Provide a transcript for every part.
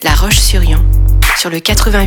La Roche-sur-Yon, sur le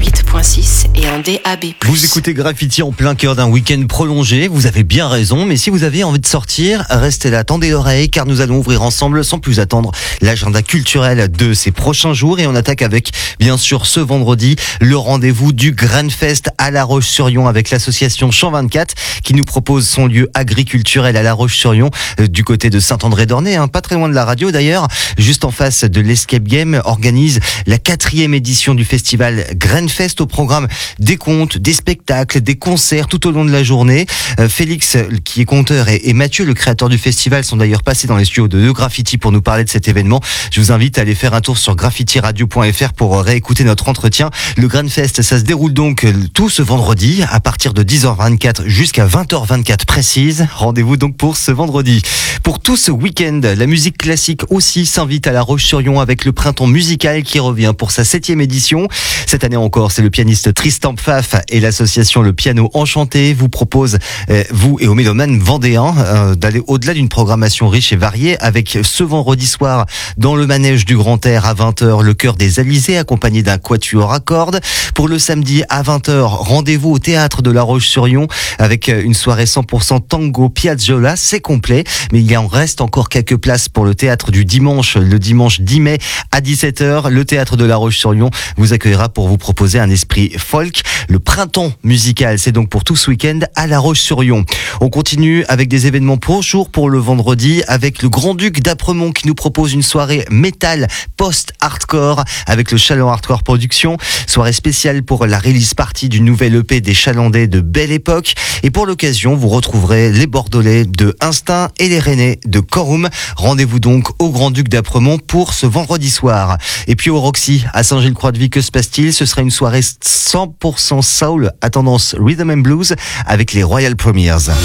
88.6 et en DAB+. Vous écoutez Graffiti en plein cœur d'un week-end prolongé, vous avez bien raison, mais si vous avez envie de sortir, restez là, tendez l'oreille, car nous allons ouvrir ensemble, sans plus attendre, l'agenda culturel de ces prochains jours, et on attaque avec, bien sûr, ce vendredi, le rendez-vous du Grainfest à La Roche-sur-Yon avec l'association Champ 24, qui nous propose son lieu agriculturel à La Roche-sur-Yon, du côté de Saint-André-d'Ornay, pas très loin de la radio d'ailleurs, juste en face de l'Escape Game, organise la 4e édition du festival Grainfest, au programme des contes, des spectacles, des concerts tout au long de la journée. Félix, qui est conteur, et Mathieu, le créateur du festival, sont d'ailleurs passés dans les studios de Graffiti pour nous parler de cet événement. Je vous invite à aller faire un tour sur graffitiradio.fr pour réécouter notre entretien. Le Grainfest, ça se déroule donc tout ce vendredi à partir de 10h24 jusqu'à 20h24 précise. Rendez-vous donc pour ce vendredi. Pour tout ce week-end, la musique classique aussi s'invite à La Roche-sur-Yon avec le Printemps musical qui revient pour sa 7e édition. Cette année encore, c'est le pianiste Tristan Pfaff et l'association Le Piano Enchanté vous propose, vous et aux mélomanes vendéens, d'aller au-delà d'une programmation riche et variée avec ce vendredi soir dans le manège du Grand Air à 20h, le Chœur des Alizés accompagné d'un quatuor à cordes. Pour le samedi à 20h, rendez-vous au théâtre de La Roche-sur-Yon avec une soirée 100% tango piazzolla, c'est complet, mais il en reste encore quelques places pour le théâtre du dimanche, le dimanche 10 mai à 17h. Le théâtre de La Roche-sur-Yon vous accueillera pour vous proposer un esprit folk. Le Printemps musical, c'est donc pour tout ce week-end à La Roche-sur-Yon. On continue avec des événements pour jour pour le vendredi avec le Grand-Duc d'Apremont qui nous propose une soirée métal post-hardcore avec le Chaland Hardcore Production. Soirée spéciale pour la release party du nouvel EP des Chalandais de Belle Époque. Et pour l'occasion, vous retrouverez les Bordelais de Instinct et les Rennais de Corum. Rendez-vous donc au Grand-Duc d'Apremont pour ce vendredi soir. Et puis au Roxy à Saint-Gilles-Croix-de-Vie, que se passe-t-il ? Ce sera une soirée 100% soul à tendance rhythm and blues avec les Royal Premiers.